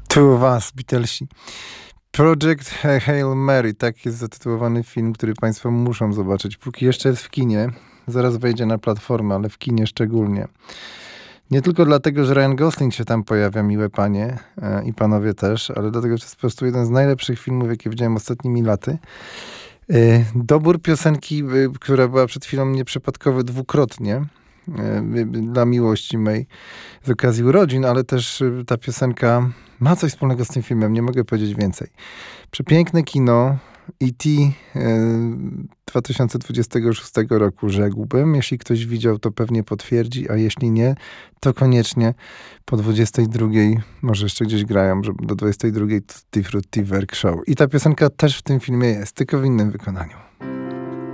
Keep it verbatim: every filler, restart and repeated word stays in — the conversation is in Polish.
Tu was, Beatlesi. Project Hail Mary, tak jest zatytułowany film, który państwo muszą zobaczyć. Póki jeszcze jest w kinie, zaraz wejdzie na platformę, ale w kinie szczególnie. Nie tylko dlatego, że Ryan Gosling się tam pojawia, miłe panie e, i panowie też, ale dlatego, że to jest po prostu jeden z najlepszych filmów, jakie widziałem ostatnimi laty. E, dobór piosenki, e, która była przed chwilą nieprzypadkowy dwukrotnie, e, dla miłości mej z okazji urodzin, ale też e, ta piosenka ma coś wspólnego z tym filmem, nie mogę powiedzieć więcej. Przepiękne kino, E T dwa tysiące dwudziestego szóstego roku, rzekłbym. Jeśli ktoś widział, to pewnie potwierdzi, a jeśli nie, to koniecznie po dwudziestej drugiej, może jeszcze gdzieś grają, żeby do dwudziestej drugiej Tutti Frutti Werk Show. I ta piosenka też w tym filmie jest, tylko w innym wykonaniu.